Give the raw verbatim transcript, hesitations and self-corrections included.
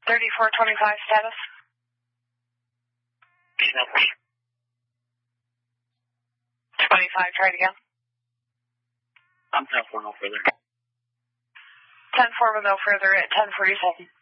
thirty-four twenty-five status. twenty-five, try it again. I'm ten four, no further. ten four with no further at ten forty-seven.